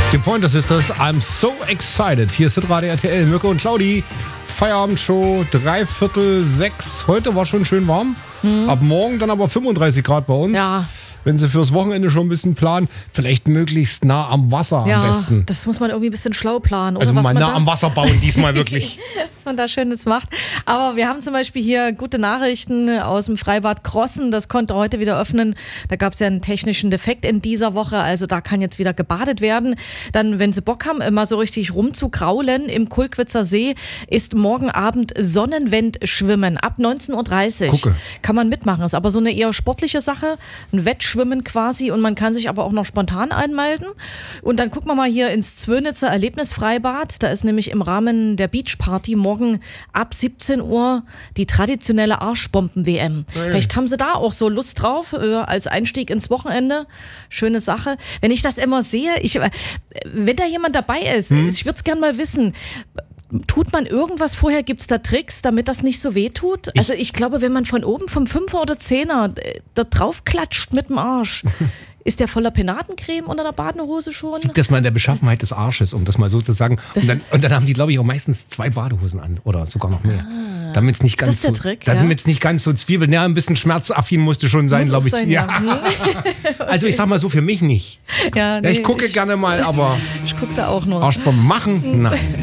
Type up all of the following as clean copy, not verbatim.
The Pointer Sisters, I'm so excited. Hier ist Radio RTL, Mirko und Claudi. Feierabendshow, 5:45. Heute war schon schön warm. Ab morgen dann aber 35 Grad bei uns. Ja. Wenn Sie fürs Wochenende schon ein bisschen planen, vielleicht möglichst nah am Wasser am besten. Das muss man irgendwie ein bisschen schlau planen. Oder Also was mal man nah am Wasser bauen, diesmal wirklich. was man da Schönes macht. Aber wir haben zum Beispiel hier gute Nachrichten aus dem Freibad Krossen. Das konnte heute wieder öffnen. Da gab es ja einen technischen Defekt in dieser Woche. Also da kann jetzt wieder gebadet werden. Dann, wenn Sie Bock haben, mal so richtig rumzukraulen im Kulkwitzer See, ist morgen Abend Sonnenwendschwimmen ab 19:30 Uhr. Gucke. Kann man mitmachen. Ist aber so eine eher sportliche Sache. Ein Wettschwimmen quasi, und man kann sich aber auch noch spontan anmelden. Und dann gucken wir mal hier ins Zwönitzer Erlebnisfreibad. Da ist nämlich im Rahmen der Beachparty morgen ab 17 Uhr die traditionelle Arschbomben-WM. Vielleicht haben Sie da auch so Lust drauf, als Einstieg ins Wochenende. Schöne Sache. Wenn ich das immer sehe, wenn da jemand dabei ist, ich würde es gerne mal wissen, tut man irgendwas vorher? Gibt es da Tricks, damit das nicht so weh tut? Also ich glaube, wenn man von oben vom 5er oder 10er da drauf klatscht mit dem Arsch, ist der voller Penatencreme unter der Badehose schon? Liegt das mal in der Beschaffenheit des Arsches, um das mal so zu sagen. Und dann haben die, glaube ich, auch meistens 2 Badehosen an oder sogar noch mehr. Damit es nicht ganz der Trick? Damit es nicht ganz so zwiebeln. Ja, ein bisschen schmerzaffin musste schon sein, glaube ich. Ja. Also ich sag mal so, für mich nicht. Ja, Ich gucke gerne mal, aber Ich gucke da auch nur. Arschbomben machen? Nein.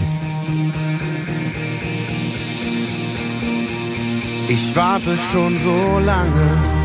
Ich warte schon so lange